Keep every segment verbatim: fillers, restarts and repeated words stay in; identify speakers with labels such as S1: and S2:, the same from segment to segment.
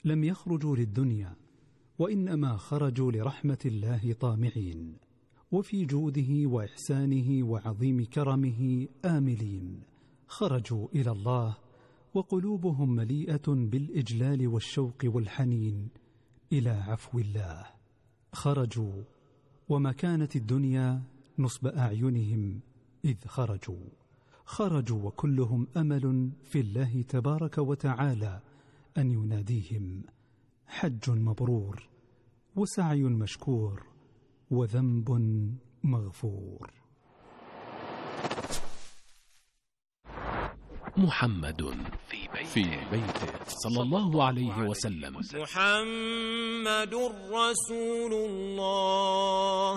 S1: لم يخرجوا للدنيا، وإنما خرجوا لرحمة الله طامعين، وفي جوده وإحسانه وعظيم كرمه آملين. خرجوا إلى الله وقلوبهم مليئة بالإجلال والشوق والحنين إلى عفو الله. خرجوا وما كانت الدنيا نصب أعينهم إذ خرجوا. خرجوا وكلهم أمل في الله تبارك وتعالى أن يناديهم: حج مبرور، وسعي مشكور، وذنب مغفور.
S2: محمد في بيته, في بيته صلى الله عليه وسلم.
S3: محمد رسول الله.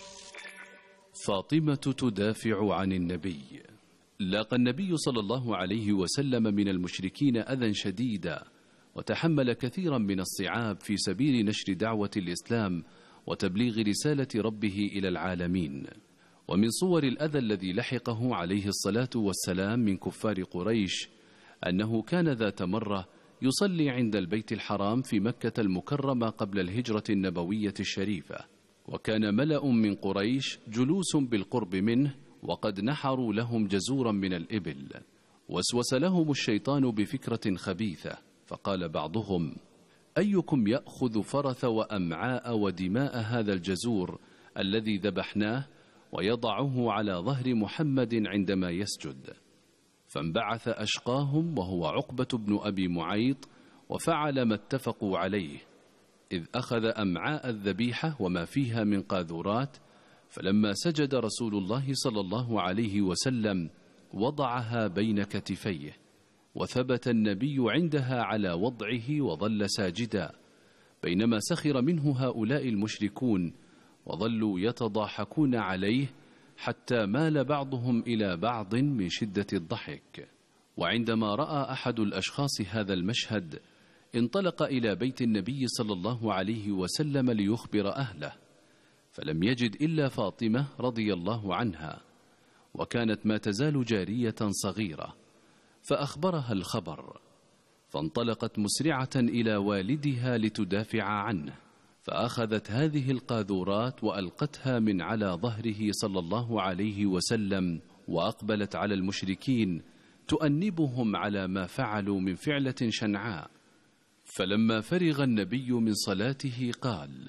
S4: فاطمة تدافع عن النبي. لاقى النبي صلى الله عليه وسلم من المشركين أذى شديدا، وتحمل كثيرا من الصعاب في سبيل نشر دعوة الإسلام وتبليغ رسالة ربه إلى العالمين. ومن صور الأذى الذي لحقه عليه الصلاة والسلام من كفار قريش أنه كان ذات مرة يصلي عند البيت الحرام في مكة المكرمة قبل الهجرة النبوية الشريفة، وكان ملأ من قريش جلوس بالقرب منه وقد نحروا لهم جزورا من الإبل. وسوس لهم الشيطان بفكرة خبيثة، فقال بعضهم: أيكم يأخذ فرث وأمعاء ودماء هذا الجزور الذي ذبحناه ويضعه على ظهر محمد عندما يسجد؟ فانبعث أشقاهم وهو عقبة بن أبي معيط، وفعل ما اتفقوا عليه، إذ أخذ أمعاء الذبيحة وما فيها من قاذورات، فلما سجد رسول الله صلى الله عليه وسلم وضعها بين كتفيه، وثبت النبي عندها على وضعه وظل ساجدا، بينما سخر منه هؤلاء المشركون وظلوا يتضاحكون عليه حتى مال بعضهم إلى بعض من شدة الضحك. وعندما رأى أحد الأشخاص هذا المشهد انطلق إلى بيت النبي صلى الله عليه وسلم ليخبر أهله، فلم يجد إلا فاطمة رضي الله عنها، وكانت ما تزال جارية صغيرة، فأخبرها الخبر، فانطلقت مسرعة إلى والدها لتدافع عنه، فأخذت هذه القاذورات وألقتها من على ظهره صلى الله عليه وسلم، وأقبلت على المشركين تؤنبهم على ما فعلوا من فعلة شنعاء. فلما فرغ النبي من صلاته قال: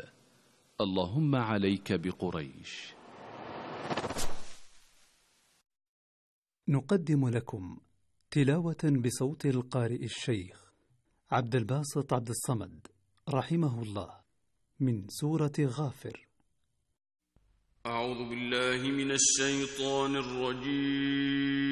S4: اللهم عليك بقريش.
S1: نقدم لكم تلاوة بصوت القارئ الشيخ عبد الباسط عبد الصمد رحمه الله من سورة غافر.
S3: أعوذ بالله من الشيطان الرجيم.